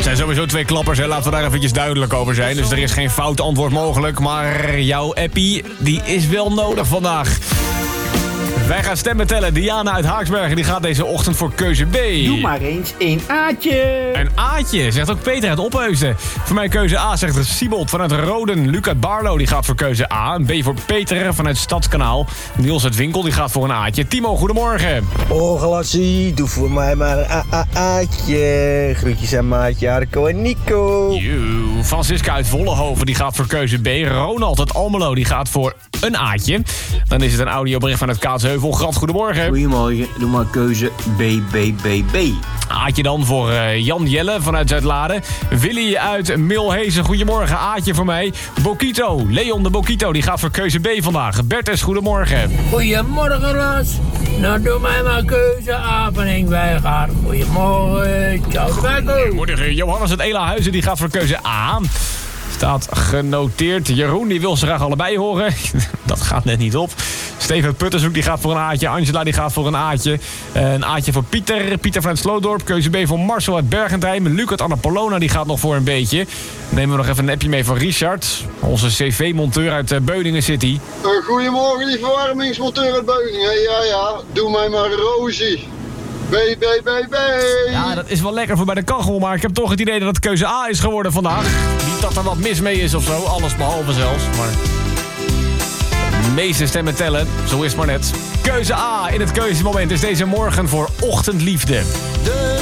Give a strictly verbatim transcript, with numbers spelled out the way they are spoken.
zijn sowieso twee klappers, hè. Laten we daar eventjes duidelijk over zijn. Dus er is geen fout antwoord mogelijk. Maar jouw appie, die is wel nodig vandaag. Wij gaan stemmen tellen. Diana uit Haaksbergen die gaat deze ochtend voor keuze B. Doe maar eens een A'tje. Een A'tje, zegt ook Peter uit Opheusden. Voor mij keuze A, zegt Siebold vanuit Roden. Luc uit Barlo die gaat voor keuze A. Een B voor Peter vanuit Stadskanaal. Niels uit Winkel die gaat voor een A'tje. Timo, goedemorgen. Oh, Glassie, doe voor mij maar een A-A-A'tje. Groetjes aan maatje Arco en Nico. Joe. Francisca uit Vollenhoven die gaat voor keuze B. Ronald uit Almelo die gaat voor een A'tje. Dan is het een audiobericht vanuit Kaatsheuvel. Graf, goedemorgen. Goedemorgen, doe maar keuze B, B, B, B. Aatje dan voor uh, Jan Jelle vanuit Zuidlaren. Willy uit Milhezen, goedemorgen. Aatje voor mij. Bokito, Leon de Bokito, die gaat voor keuze B vandaag. Bertus, goedemorgen. Goedemorgen, Ras. Nou, doe mij maar keuze A van Henk Wijngaard. Goedemorgen. Ciao, Marco. Goedemorgen. Johannes uit Elahuizen, die gaat voor keuze A. Staat genoteerd. Jeroen, die wil ze graag allebei horen. Dat gaat net niet op. Steven Puttershoek, die gaat voor een A'tje. Angela, die gaat voor een A'tje. Een A'tje voor Pieter. Pieter vanuit Sloodorp. Keuze B voor Marcel uit Bergentheim. Luc uit Annapolona, die gaat nog voor een beetje. Nemen we nog even een appje mee van Richard. Onze cv-monteur uit uh, Beuningen City. Uh, goedemorgen, die verwarmingsmonteur uit Beuningen. Ja, ja, doe mij maar Rosie. B, B, B, B. Ja, dat is wel lekker voor bij de kachel, maar ik heb toch het idee dat het keuze A is geworden vandaag. Niet dat er wat mis mee is of zo, alles behalve zelfs, maar... De meeste stemmen tellen, zo is het maar net. Keuze A in het keuzemoment is deze morgen voor Ochtendliefde. De